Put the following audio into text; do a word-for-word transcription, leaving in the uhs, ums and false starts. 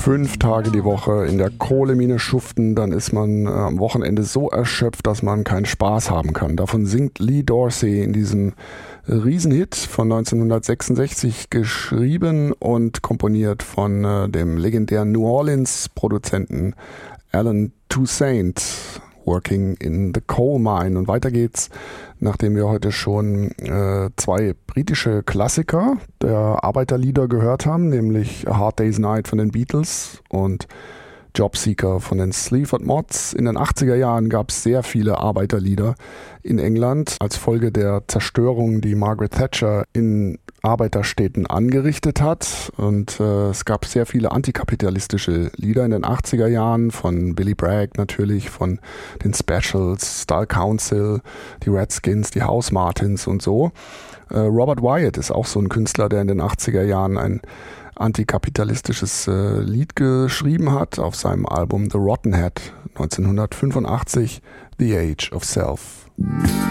fünf Tage die Woche in der Kohlemine schuften, dann ist man äh, am Wochenende so erschöpft, dass man keinen Spaß haben kann. Davon singt Lee Dorsey in diesem Riesenhit von neunzehnhundertsechsundsechzig, geschrieben und komponiert von äh, dem legendären New Orleans-Produzenten Alan Toussaint. Working in the Coal Mine. Und weiter geht's, nachdem wir heute schon äh, zwei britische Klassiker der Arbeiterlieder gehört haben, nämlich A Hard Day's Night von den Beatles und Jobseeker von den Sleaford Mods. In den achtziger Jahren gab es sehr viele Arbeiterlieder in England als Folge der Zerstörung, die Margaret Thatcher in Arbeiterstädten angerichtet hat. Und äh, es gab sehr viele antikapitalistische Lieder in den achtziger Jahren, von Billy Bragg natürlich, von den Specials, Style Council, die Redskins, die House Martins und so. Äh, Robert Wyatt ist auch so ein Künstler, der in den achtziger Jahren ein antikapitalistisches äh, Lied geschrieben hat auf seinem Album The Rotten Head neunzehnhundertfünfundachtzig, The Age of Self.